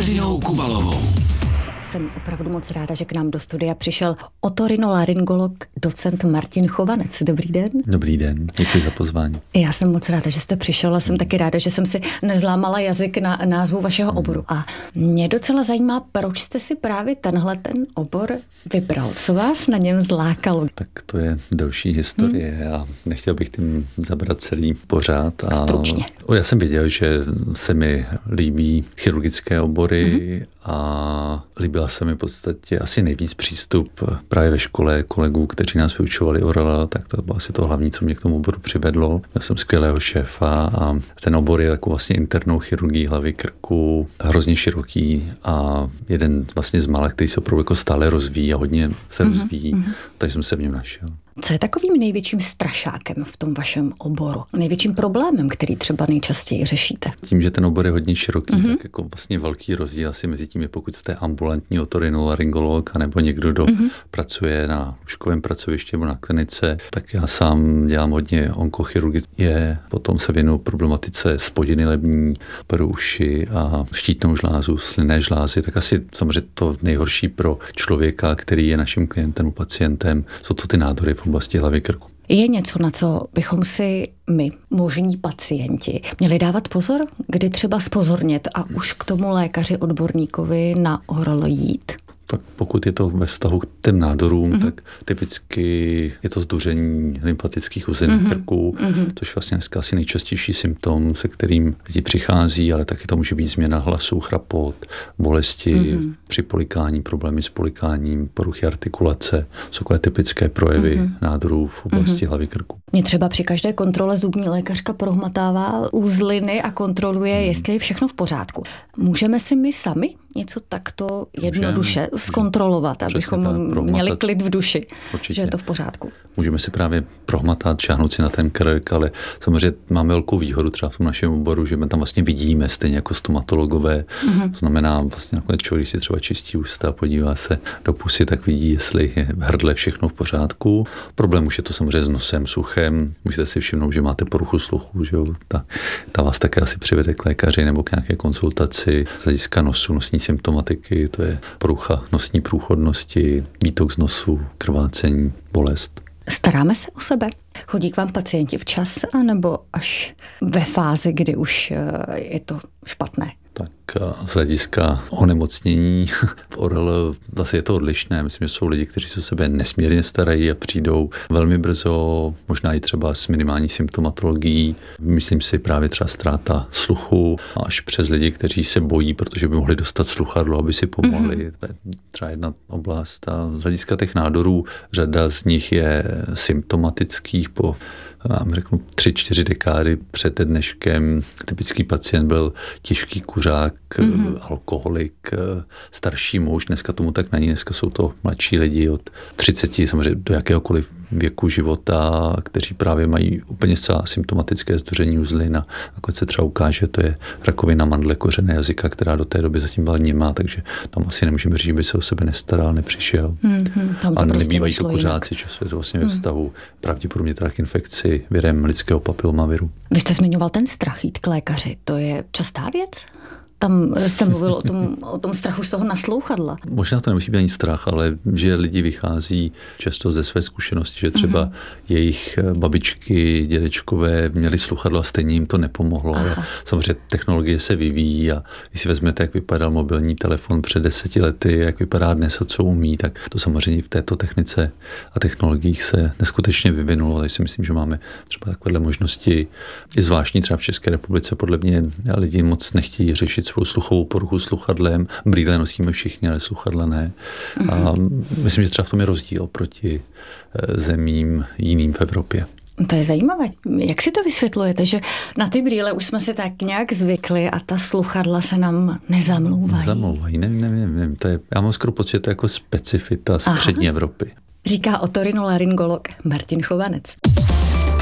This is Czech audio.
Kateřinou Kubalovou. Jsem opravdu moc ráda, že k nám do studia přišel otorinolaryngolog docent Martin Chovanec. Dobrý den. Dobrý den, děkuji za pozvání. Já jsem moc ráda, že jste přišel a jsem taky ráda, že jsem si nezlámala jazyk na názvu vašeho oboru. A mě docela zajímá, proč jste si právě ten obor vybral. Co vás na něm zlákalo? Tak to je další historie a nechtěl bych tím zabrat celý pořád. Stručně. Já jsem věděl, že se mi líbí chirurgické obory a líbila se mi v podstatě asi nejvíc přístup právě ve škole kolegů, kteří nás vyučovali ORL, tak to bylo asi to hlavní, co mě k tomu oboru přivedlo. Měl jsem skvělého šéfa a ten obor je takovou vlastně internou chirurgii hlavy, krku, hrozně široký a jeden vlastně z mála, který se opravdu jako stále rozvíjí a hodně se rozvíjí, takže jsem se v něm našel. Co je takovým největším strašákem v tom vašem oboru? Největším problémem, který třeba nejčastěji řešíte? Tím, že ten obor je hodně široký, tak jako vlastně velký rozdíl asi mezi tím je, pokud jste ambulantní otorinolaryngolog anebo někdo, kdo pracuje na lůžkovém pracovišti nebo na klinice, tak já sám dělám hodně onkochirurgie, potom se věnuju problematice spodiny lební, peru uši a štítnou žlázu, slynné žlázy, tak asi samozřejmě to nejhorší pro člověka, který je naším klientem, pacientem, jsou to ty nádory v oblasti hlavy krku. Je něco, na co bychom si my, možní pacienti, měli dávat pozor, kdy třeba zpozornět a už k tomu lékaři odborníkovi na ORL jít? Tak pokud je to ve vztahu k těm nádorům, tak typicky je to zduření lymfatických uzlin krku, což vlastně dneska asi nejčastější symptom, se kterým lidi přichází, ale taky to může být změna hlasu, chrapot, bolesti při polikání, problémy s polikáním, poruchy artikulace, jsou takové typické projevy nádorů v oblasti hlavy krku. Mě třeba při každé kontrole zubní lékařka prohmatává uzliny a kontroluje, jestli je všechno v pořádku. Můžeme si my sami něco takto jednoduše zkontrolovat, abychom měli klid v duši, že je to v pořádku. Můžeme si právě prohmatat, šáhnout si na ten krk, ale samozřejmě máme velkou výhodu třeba v tom našem oboru, že my tam vlastně vidíme stejně jako stomatologové. To znamená, vlastně nakonec člověk, když si třeba čistí ústa, podívá se do pusy, tak vidí, jestli je v hrdle všechno v pořádku. Problém už je to samozřejmě s nosem, suchem. Můžete si všimnout, že máte poruchu sluchu, že jo? Ta vás také asi přivede k lékaři nebo k nějaké konzultaci z hlediska nosu, nosní symptomatiky, to je porucha nosní průchodnosti, výtok z nosu, krvácení, bolest. Staráme se o sebe? Chodí k vám pacienti včas, anebo až ve fázi, kdy už je to špatné? Tak z hlediska onemocnění v ORL zase je to odlišné. Myslím, že jsou lidi, kteří se o sebe nesmírně starají a přijdou velmi brzo, možná i třeba s minimální symptomatologií. Myslím si právě třeba ztráta sluchu, až přes lidi, kteří se bojí, protože by mohli dostat sluchadlo, aby si pomohli. To je třeba jedna oblast. A z hlediska těch nádorů řada z nich je symptomatických po řeknu 3-4 dekády před dneškem. Typický pacient byl těžký kuřák, alkoholik, starší muž. Dneska tomu tak není. Dneska jsou to mladší lidi od 30 samozřejmě do jakéhokoliv věku života, kteří právě mají úplně zcela symptomatické zduření uzlin a nakonec se třeba ukáže, to je rakovina mandle kořene jazyka, která do té doby zatím byla němá, takže tam asi nemůžeme říct, že by se o sebe nestaral, nepřišel. A prostě nebývají to kuřáci, často je to vlastně ve vztahu pravděpodobně teda k infekci virem lidského papilomaviru. Vy jste zmiňoval ten strach jít k lékaři, to je častá věc? Tam jste mluvil o tom strachu z toho naslouchadla. Možná to nemusí být ani strach, ale že lidi vychází často ze své zkušenosti, že třeba jejich babičky, dědečkové měli sluchadlo a stejně jim to nepomohlo. Samozřejmě technologie se vyvíjí a když si vezmete, jak vypadal mobilní telefon před 10 lety, jak vypadá dnes a co umí, tak to samozřejmě v této technice a technologiích se neskutečně vyvinulo. Takže si myslím, že máme třeba takovéhle možnosti. I zvláštní třeba v České republice podle mě lidi moc nechtějí řešit svou sluchovou poruchu sluchadlem. Brýle nosíme všichni, ale sluchadla ne. A myslím, že třeba v tom je rozdíl proti zemím jiným v Evropě. To je zajímavé. Jak si to vysvětlujete, že na ty brýle už jsme si tak nějak zvykli a ta sluchadla se nám nezamlouvají? Nezamlouvají, nevím. To je, já mám skoro pocit, že to je jako specifita střední Evropy. Říká otorinolaryngolog Martin Chovanec.